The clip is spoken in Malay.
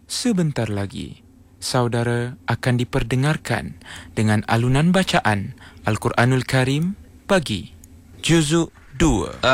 Sebentar lagi, saudara akan diperdengarkan dengan alunan bacaan Al-Quranul Karim pagi, Juzuk 2.